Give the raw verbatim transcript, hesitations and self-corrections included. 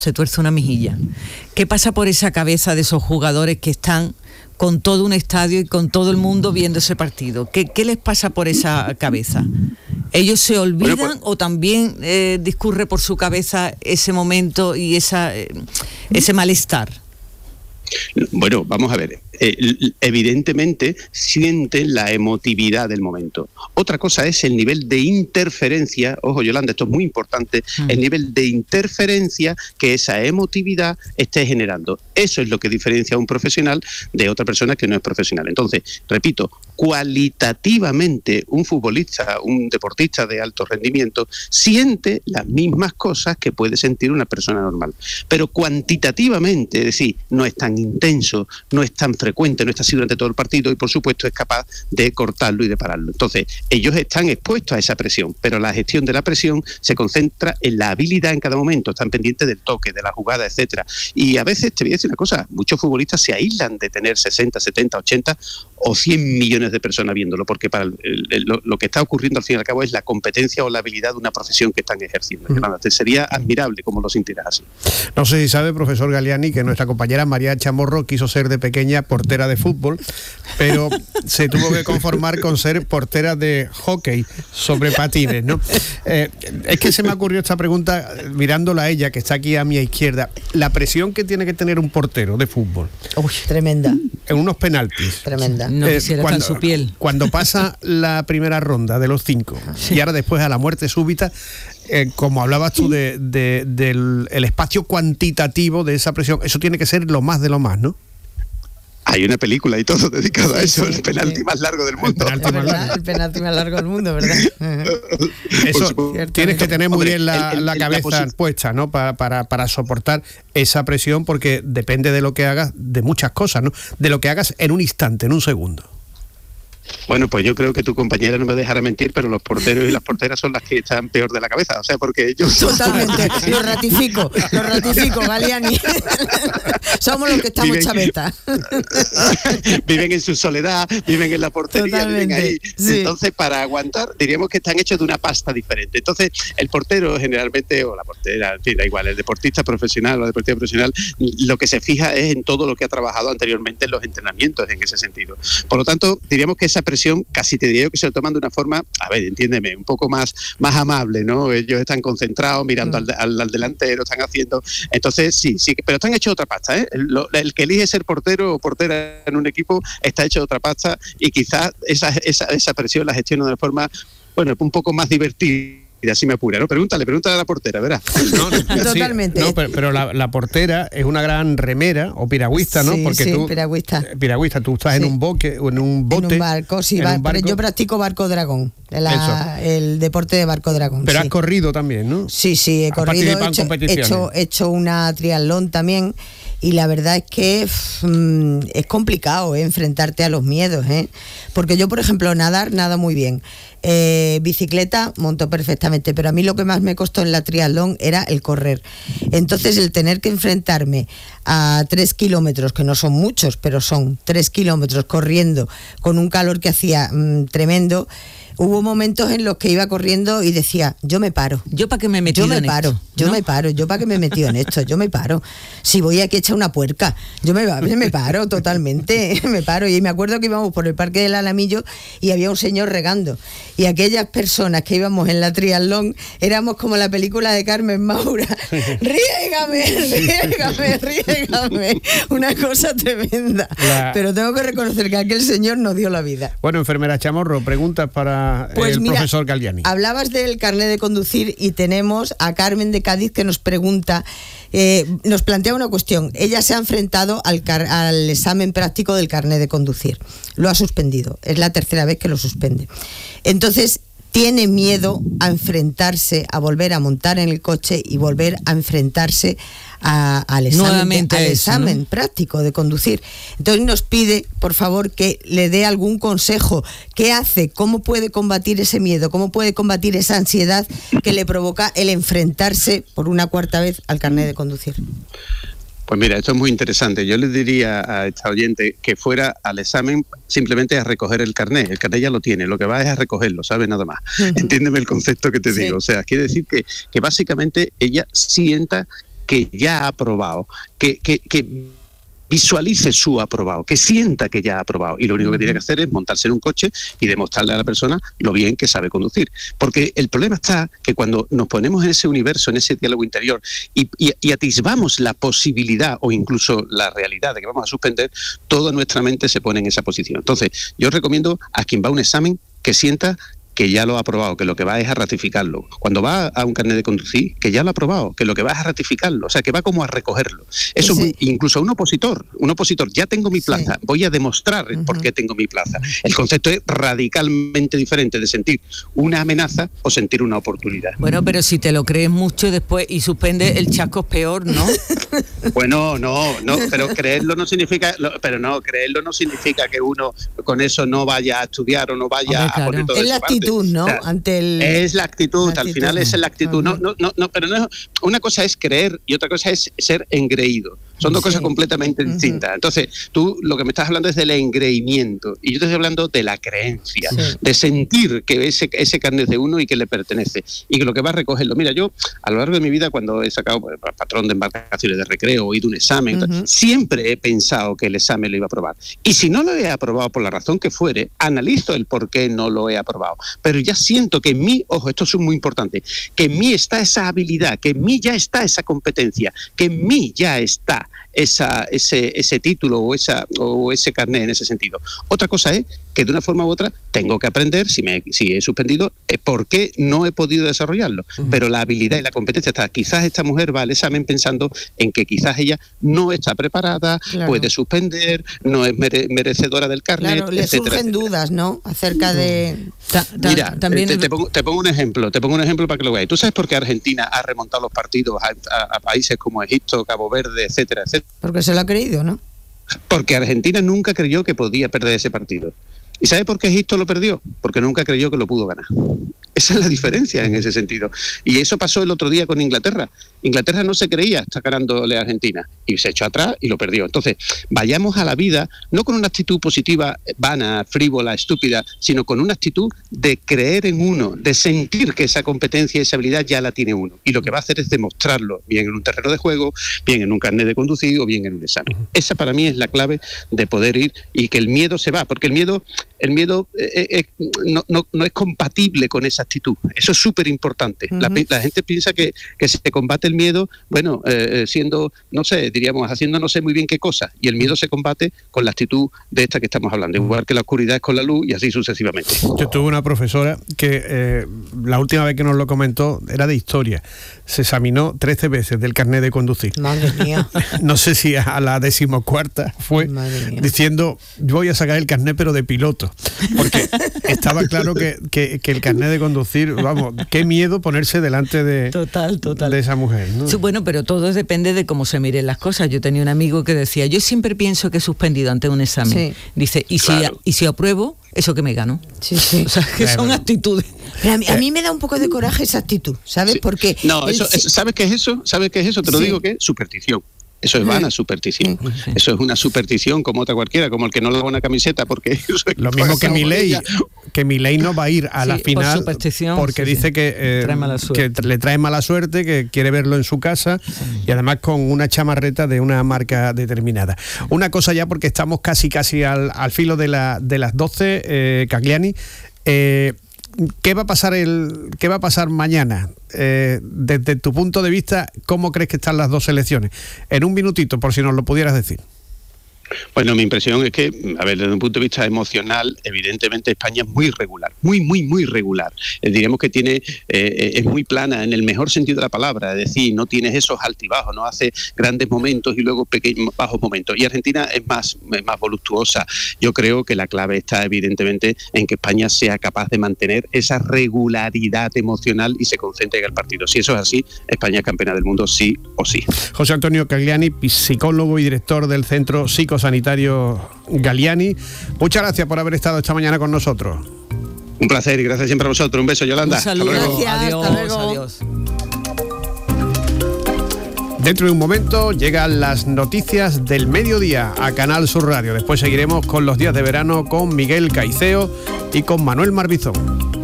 se tuerce una mejilla. ¿Qué pasa por esa cabeza de esos jugadores que están con todo un estadio y con todo el mundo viendo ese partido? ¿Qué, qué les pasa por esa cabeza? ¿Ellos se olvidan bueno, pues, o también eh, discurre por su cabeza ese momento y esa, eh, ese malestar? Bueno, vamos a ver. Eh, evidentemente sienten la emotividad del momento. Otra cosa es el nivel de interferencia, ojo Yolanda, esto es muy importante, mm. el nivel de interferencia que esa emotividad esté generando. Eso es lo que diferencia a un profesional de otra persona que no es profesional. Entonces, repito, cualitativamente un futbolista, un deportista de alto rendimiento, siente las mismas cosas que puede sentir una persona normal. Pero cuantitativamente, es decir, no es tan intenso, no es tan frecuente, no está así durante todo el partido y por supuesto es capaz de cortarlo y de pararlo. Entonces, ellos están expuestos a esa presión, pero la gestión de la presión se concentra en la habilidad en cada momento, están pendientes del toque, de la jugada, etcétera. Y a veces, te voy a decir una cosa, muchos futbolistas se aíslan de tener sesenta, setenta, ochenta o cien millones de personas viéndolo, porque para el, el, lo, lo que está ocurriendo al fin y al cabo es la competencia o la habilidad de una profesión que están ejerciendo. Mm. Sería admirable como lo sintieras así. No sé si sabe, profesor Galliani, que nuestra compañera María Chamorro quiso ser de pequeña portera de fútbol, pero se tuvo que conformar con ser portera de hockey sobre patines, ¿no? Eh, es que se me ocurrió esta pregunta mirándola a ella, que está aquí a mi izquierda. La presión que tiene que tener un portero de fútbol. Uy, tremenda. En unos penaltis. Tremenda. No eh, quisiera cuando, estar en su piel. Cuando pasa la primera ronda de los cinco, sí. y ahora después a la muerte súbita, eh, como hablabas tú de, de, del el espacio cuantitativo de esa presión, eso tiene que ser lo más de lo más, ¿no? Hay una película y todo dedicado sí, a eso, sí, el penalti sí. más largo del mundo. El penalti, más largo. el penalti más largo del mundo, ¿verdad? Eso tienes que tener muy bien la, el, el, la cabeza la puesta, ¿no? Para, para, para soportar esa presión, porque depende de lo que hagas, de muchas cosas, ¿no? De lo que hagas en un instante, en un segundo. Bueno, pues yo creo que tu compañera no me dejará mentir, pero los porteros y las porteras son las que están peor de la cabeza, o sea, porque ellos... Totalmente, lo ratifico, lo ratifico, Galliani. Somos los que estamos viven, chaveta. Viven en su soledad, viven en la portería, Totalmente, viven ahí. Sí. Entonces, para aguantar, diríamos que están hechos de una pasta diferente. Entonces, el portero generalmente, o la portera, en fin, da igual, el deportista profesional o la deportista profesional, lo que se fija es en todo lo que ha trabajado anteriormente en los entrenamientos en ese sentido. Por lo tanto, diríamos que esa presión casi te diría que se lo toman de una forma, a ver, entiéndeme, un poco más, más amable, ¿no? Ellos están concentrados, mirando mm. al, al, al delantero, están haciendo... Entonces, sí, sí, pero están hechos de otra pasta, ¿eh? El, lo, el que elige ser portero o portera en un equipo está hecho de otra pasta y quizás esa, esa, esa presión la gestiona de una forma, bueno, un poco más divertida. Y así me apura, ¿no? Pregúntale, pregúntale a la portera, verás. No, Totalmente. Sí, no, pero, pero la, la portera es una gran remera o piragüista, ¿no? Sí, Porque sí, tú, piragüista. Piragüista, tú estás sí. en un boque o en un bote. En un barco, sí. Va, un barco. Yo practico barco dragón, la, el deporte de barco dragón. Pero sí. has corrido también, ¿no? Sí, sí, he has corrido, he hecho, he, hecho, he hecho una triatlón también. Y la verdad es que mm, es complicado ¿eh? enfrentarte a los miedos, ¿eh? Porque yo, por ejemplo, nadar, nada muy bien. Eh, bicicleta, monto perfectamente, pero a mí lo que más me costó en la triatlón era el correr. Entonces, el tener que enfrentarme a tres kilómetros, que no son muchos, pero son tres kilómetros corriendo con un calor que hacía mmm, tremendo. Hubo momentos en los que iba corriendo y decía, yo me paro. ¿Yo para qué me he metido yo me en paro, esto? Yo ¿No? me paro, yo para qué me he metido en esto, yo me paro. Si voy aquí hecha una puerca, yo me, me paro totalmente, me paro. Y me acuerdo que íbamos por el Parque del Alamillo y había un señor regando. Y aquellas personas que íbamos en la triatlón éramos como la película de Carmen Maura. ¡Riégame, riégame, riégame! Una cosa tremenda. La... Pero tengo que reconocer que aquel señor nos dio la vida. Bueno, enfermera Chamorro, preguntas para pues el mira, profesor Galliani. Hablabas del carnet de conducir y tenemos a Carmen de Cádiz que nos pregunta, eh, nos plantea una cuestión. Ella se ha enfrentado al, car- al examen práctico del carnet de conducir. Lo ha suspendido. Es la tercera vez que lo suspende. Entonces, tiene miedo a enfrentarse, a volver a montar en el coche y volver a enfrentarse a, al examen, de, al eso, examen ¿no? práctico de conducir. Entonces nos pide, por favor, que le dé algún consejo. ¿Qué hace? ¿Cómo puede combatir ese miedo? ¿Cómo puede combatir esa ansiedad que le provoca el enfrentarse por una cuarta vez al carnet de conducir? Pues mira, esto es muy interesante. Yo le diría a esta oyente que fuera al examen simplemente a recoger el carnet. El carnet ya lo tiene, lo que va es a recogerlo, ¿sabe? Nada más. Uh-huh. Entiéndeme el concepto que te sí. digo. O sea, quiere decir que, que básicamente ella sienta que ya ha aprobado, que, que, que visualice su aprobado, que sienta que ya ha aprobado, y lo único que tiene que hacer es montarse en un coche y demostrarle a la persona lo bien que sabe conducir. Porque el problema está que cuando nos ponemos en ese universo, en ese diálogo interior, y, y, y atisbamos la posibilidad o incluso la realidad de que vamos a suspender, toda nuestra mente se pone en esa posición. Entonces, yo recomiendo a quien va a un examen que sienta que ya lo ha aprobado, que lo que va es a ratificarlo. Cuando va a un carnet de conducir, que ya lo ha aprobado, que lo que va es a ratificarlo, o sea, que va como a recogerlo. Eso, sí. Incluso a un opositor, un opositor, ya tengo mi plaza, sí. voy a demostrar uh-huh. por qué tengo mi plaza. El concepto es radicalmente diferente de sentir una amenaza o sentir una oportunidad. Bueno, pero si te lo crees mucho después y suspende, el chasco es peor, ¿no? Bueno, no, no, pero creerlo no significa, pero no, creerlo no significa que uno con eso no vaya a estudiar o no vaya Hombre, claro. a poner todo es la actitud, ¿no? O sea, Ante el... Es la actitud, la actitud, al final es la actitud. Uh-huh. No, no, no, no, pero no es, una cosa es creer y otra cosa es ser engreído. Son dos sí. cosas completamente uh-huh. distintas. Entonces, tú lo que me estás hablando es del engreimiento y yo te estoy hablando de la creencia, sí. de sentir que ese, ese carnet es de uno y que le pertenece y que lo que va a recogerlo. Mira, yo a lo largo de mi vida, cuando he sacado pues, patrón de embarcaciones de recreo o ido a un examen, uh-huh. siempre he pensado que el examen lo iba a aprobar. Y si no lo he aprobado por la razón que fuere, analizo el por qué no lo he aprobado. Pero ya siento que en mí, ojo, esto es muy importante, que en mí está esa habilidad, que en mí ya está esa competencia, que en mí ya está esa, ese, ese título o, esa, o ese carnet en ese sentido. Otra cosa es que de una forma u otra tengo que aprender, si, me, si he suspendido, es por qué no he podido desarrollarlo. Uh-huh. Pero la habilidad y la competencia está. Quizás esta mujer va al examen pensando en que quizás ella no está preparada, claro. puede suspender, no es mere, merecedora del carnet, claro, le etcétera, surgen etcétera. dudas, ¿no? Acerca de... Ta, ta, Mira, también te, el... te, pongo, te pongo un ejemplo, te pongo un ejemplo para que lo veáis. ¿Tú sabes por qué Argentina ha remontado los partidos a, a, a países como Egipto, Cabo Verde, etcétera, etcétera? Porque se lo ha creído, ¿no? Porque Argentina nunca creyó que podía perder ese partido. ¿Y sabe por qué Egipto lo perdió? Porque nunca creyó que lo pudo ganar. Esa es la diferencia en ese sentido. Y eso pasó el otro día con Inglaterra. Inglaterra no se creía estar ganándole a Argentina y se echó atrás y lo perdió. Entonces, vayamos a la vida no con una actitud positiva, vana, frívola, estúpida, sino con una actitud de creer en uno, de sentir que esa competencia y esa habilidad ya la tiene uno. Y lo que va a hacer es demostrarlo, bien en un terreno de juego, bien en un carnet de conducir o bien en un examen. Esa para mí es la clave de poder ir y que el miedo se va, porque el miedo... El miedo eh, eh, no, no, no es compatible con esa actitud. Eso es súper importante. Uh-huh. La, la gente piensa que, que se combate el miedo, bueno, eh, siendo, no sé, diríamos, haciendo no sé muy bien qué cosa. Y el miedo se combate con la actitud de esta que estamos hablando. Igual que la oscuridad es con la luz y así sucesivamente. Yo tuve una profesora que eh, la última vez que nos lo comentó era de historia. Se examinó trece veces del carnet de conducir. Madre mía. No sé si a la decimocuarta fue diciendo, voy a sacar el carnet pero de piloto. Porque estaba claro que, que, que el carnet de conducir, vamos, qué miedo ponerse delante de, total, total. de esa mujer, ¿no? Sí, bueno, pero todo depende de cómo se miren las cosas. Yo tenía un amigo que decía, yo siempre pienso que he suspendido ante un examen. Sí. Dice, y, claro. si, y si apruebo, eso que me gano. Sí, sí. O sea, que claro. son actitudes. Pero a, mí, a mí me da un poco de coraje esa actitud, ¿sabes? Sí. Porque... No, eso, eso, ¿sabes qué es eso? ¿Sabes qué es eso? Te lo sí. digo que es superstición. Eso es vana superstición. Eso es una superstición como otra cualquiera, como el que no lava una camiseta porque... Lo mismo que Milei, que Milei no va a ir a sí, la final por porque sí, dice sí. Que, eh, trae que le trae mala suerte, que quiere verlo en su casa sí. y además con una chamarreta de una marca determinada. Una cosa ya, porque estamos casi casi al, al filo de, la, de las doce, eh, Cagliani, eh, ¿Qué va a pasar el qué va a pasar mañana? Eh, desde tu punto de vista, ¿cómo crees que están las dos selecciones? En un minutito, por si nos lo pudieras decir. Bueno, mi impresión es que, a ver, desde un punto de vista emocional, evidentemente España es muy regular, muy, muy, muy regular. Eh, diríamos que tiene eh, es muy plana en el mejor sentido de la palabra, es decir, no tienes esos altibajos, no hace grandes momentos y luego pequeños bajos momentos. Y Argentina es más, es más voluptuosa. Yo creo que la clave está evidentemente en que España sea capaz de mantener esa regularidad emocional y se concentre en el partido. Si eso es así, España es campeona del mundo sí o sí. José Antonio Cagliani, psicólogo y director del Centro Psicosocial Sanitario Galliani, muchas gracias por haber estado esta mañana con nosotros. Un placer y gracias siempre a vosotros. Un beso, Yolanda. Un saludo. Hasta luego. Gracias, adiós, hasta luego. Adiós. Dentro de un momento llegan las noticias del mediodía a Canal Sur Radio. Después seguiremos con los días de verano con Miguel Caiceo y con Manuel Marbizón.